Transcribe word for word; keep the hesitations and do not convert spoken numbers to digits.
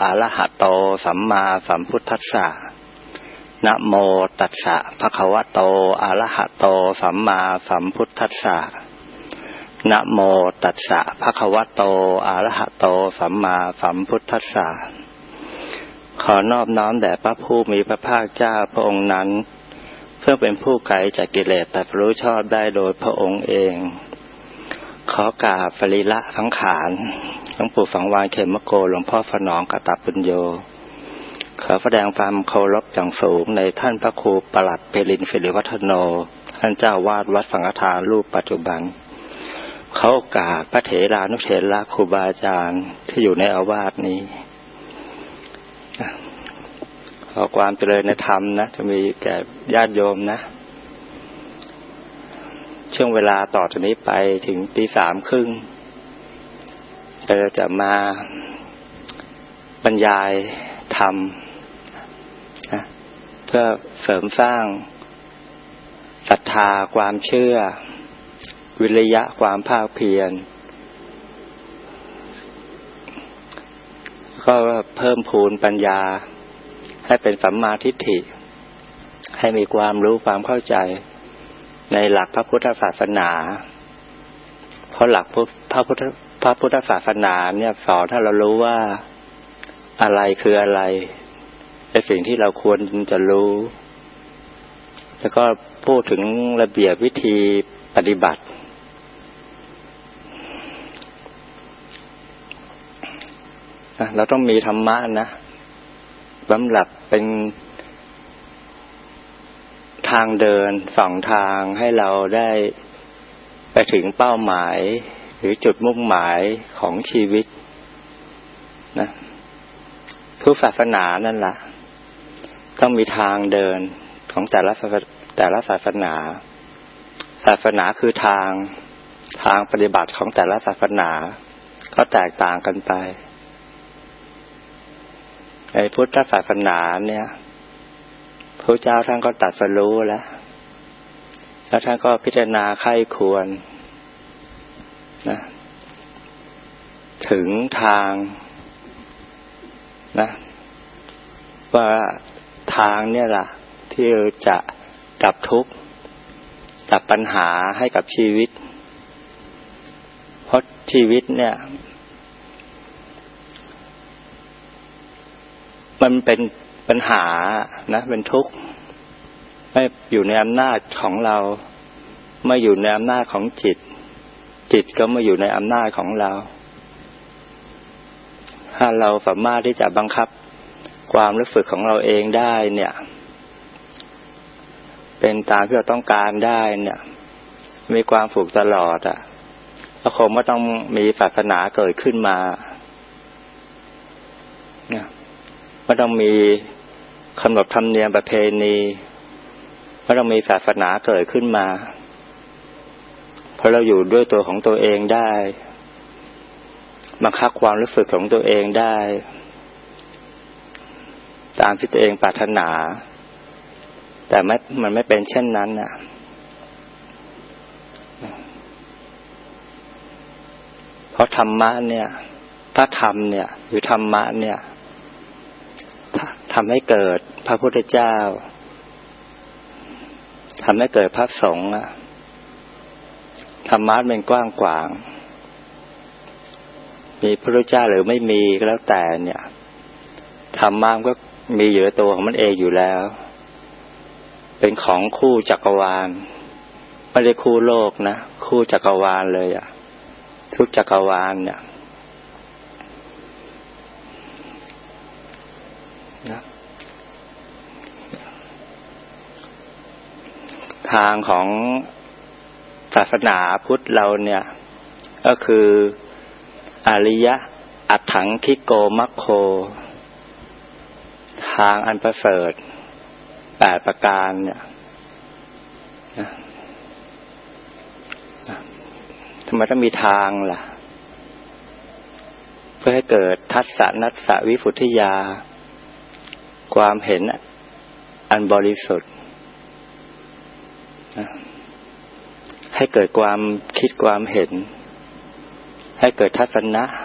อะระหะโตสัมมาสัมพุทธัสสะนะโมตัสสะภะคะวะโตอะระหะโตสัมมาสัมพุทธัสสะนะโมตัสสะภะคะวะโตอะระหะโตสัมมาสัมพุทธัสสะขอนอบน้อมแด่พระผู้มีพระภาคเจ้าพระองค์นั้นเพื่อเป็นผู้ไกลจากกิเลสตรัสรู้ชอบได้โดยพระองค์เองขอกราบสรีระสังขารหลวงปู่สังวาลเขมโกหลวงพ่อสนองกตัปปุญโญขอแสดงความเคารพอย่างสูงในท่านพระครูปลัดเพลินศิริวัฒโนท่านเจ้าวาดวัดสังฆทานรูปปัจจุบันขอโอกาสพระเถรานุเถระครูบาอาจารย์ที่อยู่ในอาวาสนี้ขอความเจริญในธรรมนะจะมีแก่ญาติโยมนะช่วงเวลาต่อจากนี้ไปถึงตีสามครึ่งเราจะมาบรรยายธรรมนะเพื่อเสริมสร้างศรัทธาความเชื่อวิริยะความภาคเพียรก็เพิ่มพูนปัญญาให้เป็นสัมมาทิฏฐิให้มีความรู้ความเข้าใจในหลักพระพุทธศาสนาเพราะหลักพระพุทธพระพุทธศาสนาเนี่ยสอนให้เรารู้ว่าอะไรคืออะไรเป็นสิ่งที่เราควรจะรู้แล้วก็พูดถึงระเบียบวิธีปฏิบัติเราต้องมีธรรมะนะสำหรับเป็นทางเดินสองทางให้เราได้ไปถึงเป้าหมายหรือจุดมุ่งหมายของชีวิตนะทุกศาสนานั่นแหละต้องมีทางเดินของแต่ละแต่ละศาสนาศาสนาคือทางทางปฏิบัติของแต่ละศาสนาก็แตกต่างกันไปในพุทธศาสนาเนี่ยพระเจ้าท่านก็ตรัสรู้แล้วแล้วท่านก็พิจารณาไข้ควรนะถึงทางนะว่าทางเนี่ยล่ะที่จะดับทุกข์ดับปัญหาให้กับชีวิตเพราะชีวิตเนี่ยมันเป็นปัญหานะเป็นทุกข์ไม่อยู่ในอำนาจของเราไม่อยู่ในอำนาจของจิตจิตก็ไม่อยู่ในอำนาจของเราถ้าเราสามารถที่จะบังคับความรู้สึกของเราเองได้เนี่ยเป็นตามที่เราต้องการได้เนี่ยมีความสุขตลอดอ่ะก็คงไม่ต้องมีศาสนาเกิดขึ้นมาเนี่ยไม่ต้องมีขนบธรรมเนียมประเพณีไม่ต้องมีศาสนาเกิดขึ้นมาเพราะเราอยู่ด้วยตัวของตัวเองได้บังคับความรู้สึกของตัวเองได้ตามที่ตัวเองปรารถนาแต่ไม่มันไม่เป็นเช่นนั้นน่ะเพราะธรรมะเนี่ยถ้าธรรมเนี่ยหรือธรรมะเนี่ยทำให้เกิดพระพุทธเจ้าทำให้เกิดพระสงฆ์ธรรมะเป็นกว้างขวางมีพระพุทธเจ้าหรือไม่มีก็แล้วแต่เนี่ยธรรมะก็มีอยู่ในตัวของมันเองอยู่แล้วเป็นของคู่จักรวาลไม่ได้คู่โลกนะคู่จักรวาลเลยอ่ะทุกจักรวาลเนี่ยทางของศาสนาพุทธเราเนี่ยก็คืออริยะอัตถังคิโกมัคโคทางอันประเสริฐแปดประการเนี่ยทำไมต้องมีทางล่ะเพื่อให้เกิดทัสสะนัสสะวิฟุทธิยาความเห็นอันบริสุทธิ์ให้เกิดความคิดความเห็นให้เกิดทัศนะ